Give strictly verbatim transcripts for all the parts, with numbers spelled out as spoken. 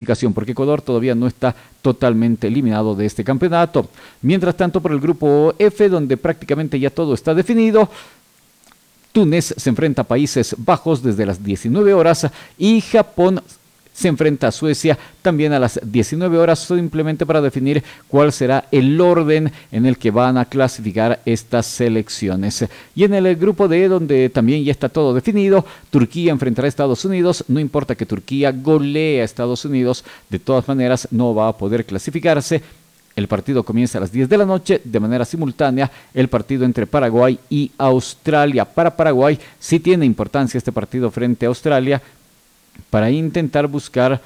clasificación, porque Ecuador todavía no está totalmente eliminado de este campeonato. Mientras tanto, por el grupo F, donde prácticamente ya todo está definido, Túnez se enfrenta a Países Bajos desde las diecinueve horas y Japón se enfrenta a Suecia también a las diecinueve horas, simplemente para definir cuál será el orden en el que van a clasificar estas selecciones. Y en el grupo D, donde también ya está todo definido, Turquía enfrentará a Estados Unidos. No importa que Turquía golee a Estados Unidos, de todas maneras no va a poder clasificarse. El partido comienza a las diez de la noche, de manera simultánea, el partido entre Paraguay y Australia. Para Paraguay sí tiene importancia este partido frente a Australia, para intentar buscar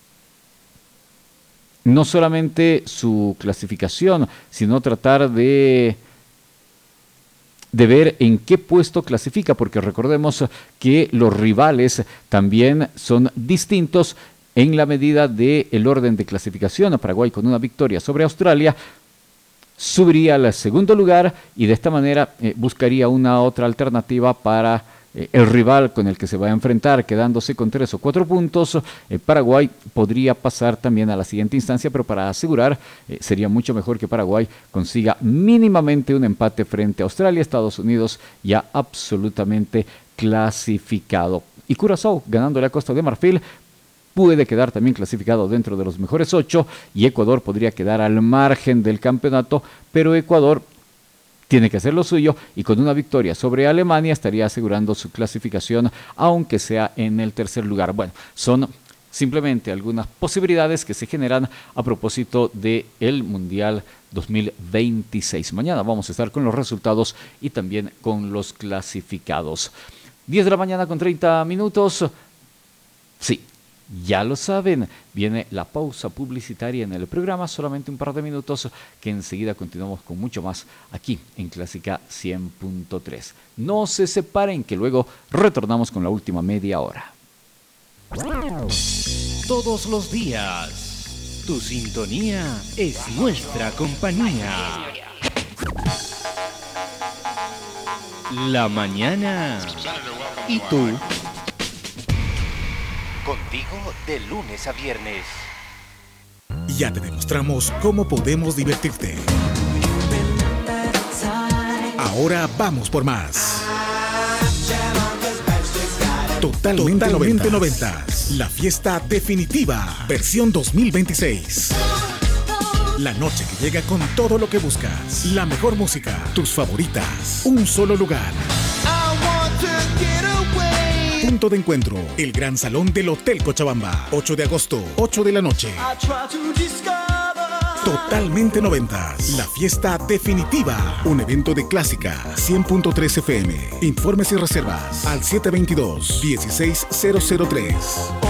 no solamente su clasificación, sino tratar de, de ver en qué puesto clasifica, porque recordemos que los rivales también son distintos en la medida del orden de clasificación. Paraguay, con una victoria sobre Australia, subiría al segundo lugar y de esta manera eh, buscaría una otra alternativa para el rival con el que se va a enfrentar, quedándose con tres o cuatro puntos. eh, Paraguay podría pasar también a la siguiente instancia, pero para asegurar eh, sería mucho mejor que Paraguay consiga mínimamente un empate frente a Australia. Estados Unidos ya absolutamente clasificado. Y Curazao, ganándole a Costa de Marfil, puede quedar también clasificado dentro de los mejores ocho, y Ecuador podría quedar al margen del campeonato, pero Ecuador tiene que hacer lo suyo y con una victoria sobre Alemania estaría asegurando su clasificación, aunque sea en el tercer lugar. Bueno, son simplemente algunas posibilidades que se generan a propósito del Mundial dos mil veintiséis. Mañana vamos a estar con los resultados y también con los clasificados. diez de la mañana con treinta minutos. Sí, ya lo saben, viene la pausa publicitaria en el programa, solamente un par de minutos, que enseguida continuamos con mucho más aquí en Clásica cien punto tres. No se separen, que luego retornamos con la última media hora. Todos los días, tu sintonía es nuestra compañía. La mañana y tú. Contigo de lunes a viernes. Ya te demostramos cómo podemos divertirte. Ahora vamos por más. Totalmente, Totalmente noventas. La fiesta definitiva, versión dos mil veintiséis. La noche que llega con todo lo que buscas. La mejor música, tus favoritas. Un solo lugar. Punto de encuentro, el Gran Salón del Hotel Cochabamba. ocho de agosto, ocho de la noche. Totalmente noventas. La fiesta definitiva. Un evento de Clásica cien punto tres F M. Informes y reservas al siete dos dos, uno seis cero cero tres.